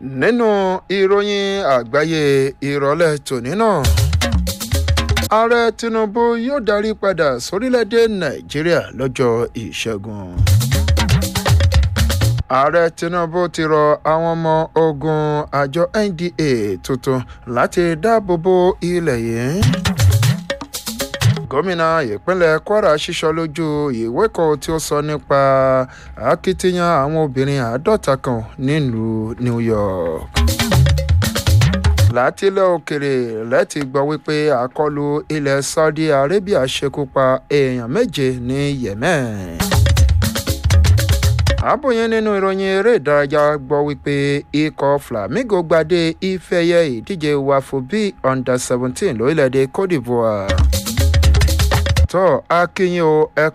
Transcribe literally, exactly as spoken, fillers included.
nínú ìròyìn àgbáyé ìrọ̀lẹ́ tòní náà ààrẹ tinubu yóò darí padà sórílẹ̀‐èdè nàìjíríà lọ́jọ́ ìṣẹ́gun. ààrẹ tinubu ti rọ àwọn ọmọ ogun àjọ N D A tuntun láti dáàbò bo ilẹ̀ yìí. gómìnà ìpínlẹ̀ kwara ṣíṣọ lójú ìwé kan tí ó sọ nípa akitiyan àwọn obìnrin àádọ́ta kan nílùú New York. látilẹ̀ òkèrè lẹ́tì gbọ́ wípé àkọlù ilẹ̀ Saudi Arabia ṣekú pa èèyàn méje ní Yemen. àbòyẹn nínú ìròyìn eré ìdárayá gbọ́ wípé ikọ̀ Flamingo gbadé ìfẹ̀yẹ ìdíje wafobí under seventeen lórílẹ̀‐èdè Cote d'Ivoire. tó akínyìn o ẹ